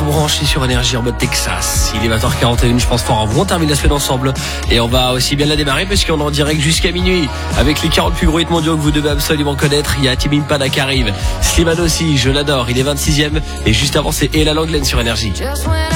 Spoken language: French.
branchés sur Énergie en mode Texas. Il est 20h41, je pense fort. On termine la semaine ensemble et on va aussi bien la démarrer parce qu'on est en direct jusqu'à minuit avec les 40 plus gros hits mondiaux que vous devez absolument connaître. Il y a Tim Impala qui arrive, Slimane aussi, je l'adore, il est 26e et juste avant c'est Ella Langlen sur Énergie. Just when